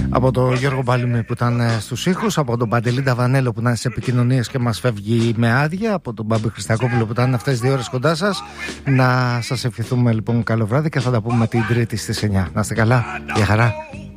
Από τον Γιώργο Μπάλιμη που ήταν στους ήχους, από τον Παντελή Νταβανέλο που ήταν στις επικοινωνίες και μας φεύγει με άδεια, από τον Μπάμπη Χριστακόπουλο που ήταν αυτές τις 2 ώρες κοντά σας. Να σας ευχηθούμε λοιπόν καλό βράδυ και θα τα πούμε την Τρίτη στις 9. Να είστε καλά, για χαρά.